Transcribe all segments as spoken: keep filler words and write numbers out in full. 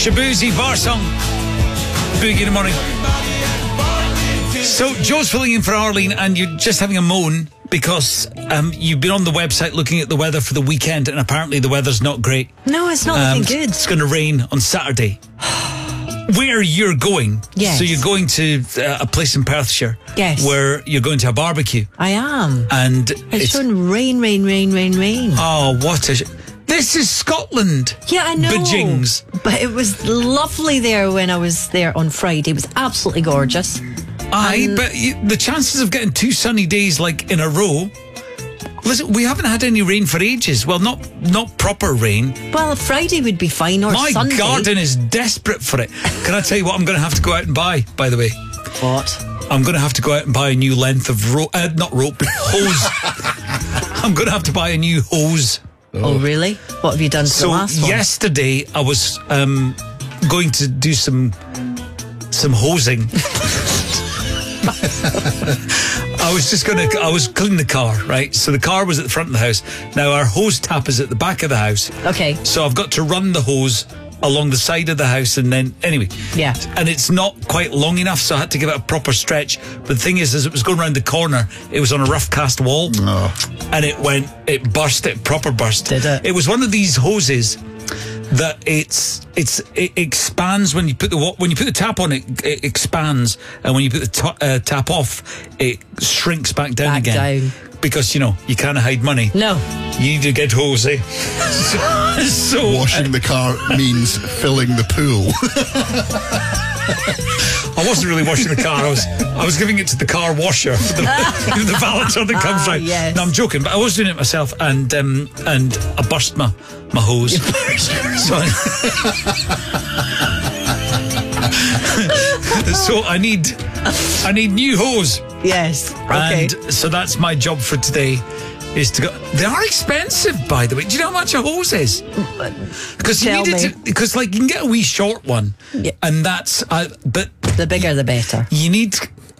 Shabuzi, Bar Song. Boogie in the morning. So, Joe's filling in for Arlene, and you're just having a moan because um, you've been on the website looking at the weather for the weekend, and apparently the weather's not great. No, it's not Um, looking good. It's going to rain on Saturday. Where you're going, Yes. so you're going to uh, a place in Perthshire, Yes. where you're going to a barbecue, I am. and It's, it's showing rain, rain, rain, rain, rain. oh, what a sh- this is Scotland. Yeah, I know. Bajings. But it was lovely there when I was there on Friday. It was absolutely gorgeous. Aye, Um, but you, the chances of getting two sunny days like in a row. Listen, we haven't had any rain for ages. Well, not not proper rain. Well, Friday would be fine, or My Sunday. garden is desperate for it. Can I tell you what I'm going to have to go out and buy, by the way? What? I'm going to have to go out and buy a new length of rope, uh, not rope, hose. I'm going to have to buy a new hose. Oh, really? What have you done to So the last one? yesterday I was um, going to do some some hosing. I was just going to, I was cleaning the car, right? So the car was at the front of the house. Now our hose tap is at the back of the house. Okay. So I've got to run the hose along the side of the house and then, anyway. Yeah. And it's not quite long enough, so I had to give it a proper stretch. But the thing is, as it was going around the corner, it was on a rough cast wall. Oh. And it went, it burst, it proper burst. Did it? It was one of these hoses that it's it's it expands when you put the wa- when you put the tap on, it, it expands, and when you put the ta- uh, tap off, it shrinks back down Back again. down. Because you know you can't hide money. No. You need to get hosey. so, so Washing the car means filling the pool. I wasn't really washing the car. I was I was giving it to the car washer, for the, the valeter that comes Ah, round. yes. No, I'm joking, but I was doing it myself, and um, and I burst my my hose. so, I, so I need I need new hose. Yes. Okay. And so that's my job for today. Is to go. They are expensive, by the way. Do you know how much a hose is? Because you Tell need it me. to, because like you can get a wee short one, Yeah. and that's uh, but The bigger, the better. you need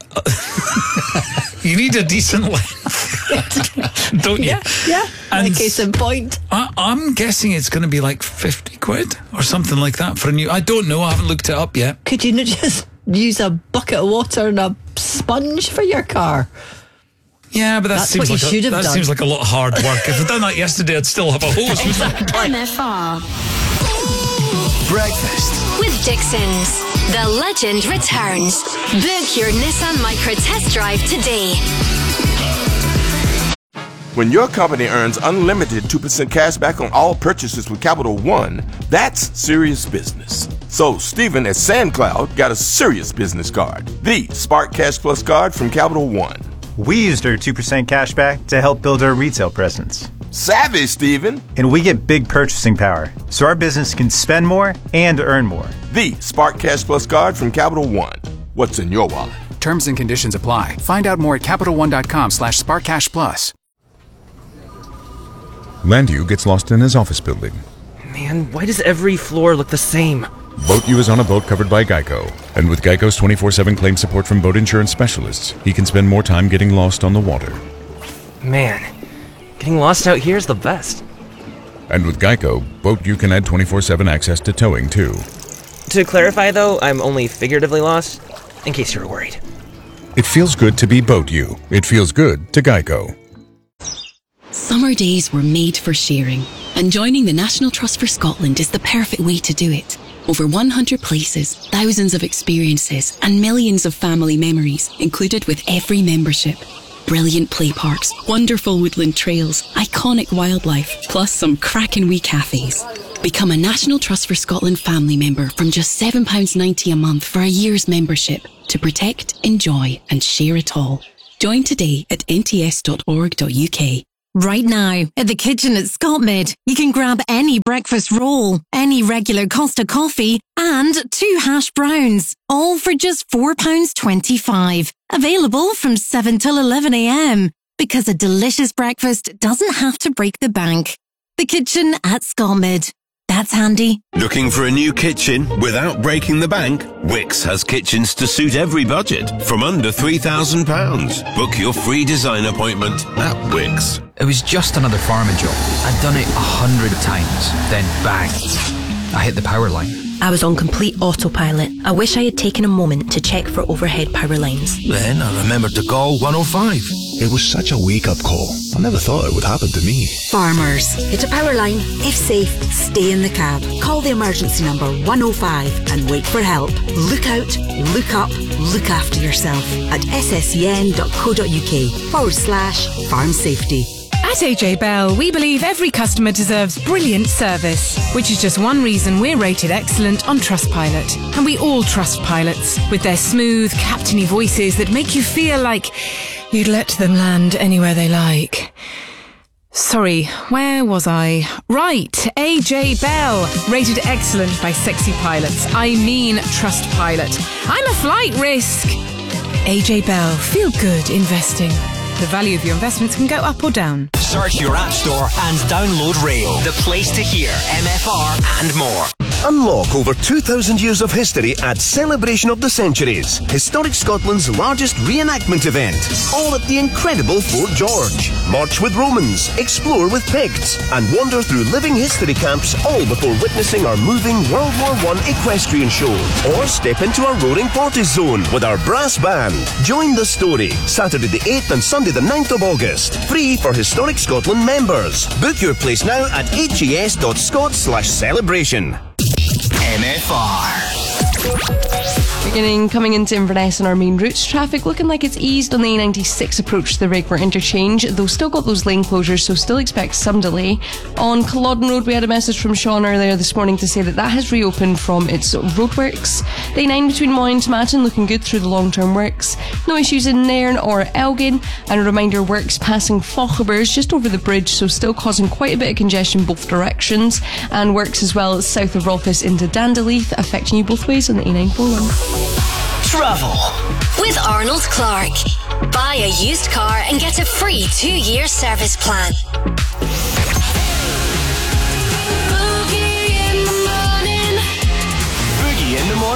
you need a decent length, don't you? Yeah. Yeah. And In case in point. I, I'm guessing it's going to be like fifty quid or something like that for a new. I don't know. I haven't looked it up yet. Could you not just use a bucket of water and a sponge for your car? Yeah, but that That's seems what like you a, should have that done. seems like a lot of hard work. If I'd done that yesterday, I'd still have a hose. M F R. Breakfast. With Dixon's. The legend returns. Book your Nissan Micra test drive today. When your company earns unlimited two percent cash back on all purchases with Capital One, that's serious business. So Stephen at SandCloud got a serious business card, the Spark Cash Plus card from Capital One. We used our two percent cash back to help build our retail presence. Savvy, Stephen. And we get big purchasing power, so our business can spend more and earn more. The Spark Cash Plus card from Capital One. What's in your wallet? Terms and conditions apply. Find out more at CapitalOne.com slash SparkCashPlus. Landu gets lost in his office building. Man, why does every floor look the same? Boat U is on a boat covered by Geico. And with Geico's twenty-four seven claim support from boat insurance specialists, he can spend more time getting lost on the water. Man, getting lost out here is the best. And with Geico, Boat U can add twenty-four seven access to towing, too. To clarify, though, I'm only figuratively lost, in case you were worried. It feels good to be Boat U. It feels good to Geico. Summer days were made for sharing, and joining the National Trust for Scotland is the perfect way to do it. Over one hundred places, thousands of experiences, and millions of family memories included with every membership. Brilliant play parks, wonderful woodland trails, iconic wildlife, plus some cracking wee cafes. Become a National Trust for Scotland family member from just seven pounds ninety a month for a year's membership to protect, enjoy, and share it all. Join today at n t s dot org dot u k. Right now, at the kitchen at Scotmid, you can grab any breakfast roll, any regular Costa coffee, and two hash browns, all for just four pounds twenty-five. Available from seven till eleven a m, because a delicious breakfast doesn't have to break the bank. The kitchen at Scotmid. That's handy. Looking for a new kitchen without breaking the bank? Wix has kitchens to suit every budget from under three thousand pounds. Book your free design appointment at Wix. It was just another farming job. I'd done it a hundred times. Then bang, I hit the power line. I was on complete autopilot. I wish I had taken a moment to check for overhead power lines. Then I remembered to call one oh five. It was such a wake-up call. I never thought it would happen to me. Farmers, hit a power line. If safe, stay in the cab. Call the emergency number one oh five and wait for help. Look out, look up, look after yourself at sscn.co.uk forward slash farm safety. At A J Bell, we believe every customer deserves brilliant service, which is just one reason we're rated excellent on Trustpilot. And we all trust pilots, with their smooth, captainy voices that make you feel like you'd let them land anywhere they like. Sorry, where was I? Right, A J Bell, rated excellent by sexy pilots. I mean Trustpilot. I'm a flight risk. A J Bell, feel good investing. The value of your investments can go up or down. Search your app store and download Rail, the place to hear M F R and more. Unlock over two thousand years of history at Celebration of the Centuries, Historic Scotland's largest reenactment event. All at the incredible Fort George. March with Romans, explore with Picts, and wander through living history camps, all before witnessing our moving World War One equestrian show. Or step into our Roaring Forties zone with our brass band. Join the story, Saturday the eighth and Sunday the ninth of August. Free for Historic Scotland members. Book your place now at hes.scot slash celebration. M F R. Beginning coming into Inverness on our main routes, traffic looking like it's eased on the A ninety-six approach to the Rigmore interchange, though still got those lane closures, so still expect some delay. On Culloden Road, we had a message from Sean earlier this morning to say that that has reopened from its roadworks. The A nine between Moy and Tomatin looking good through the long-term works. No issues in Nairn or Elgin, and a reminder, works passing Fauchebers just over the bridge, so still causing quite a bit of congestion both directions, and works as well south of Rolfus into Dandaleith, affecting you both ways on the A nine forty-one. Travel with Arnold Clark. Buy a used car and get a free two-year service plan.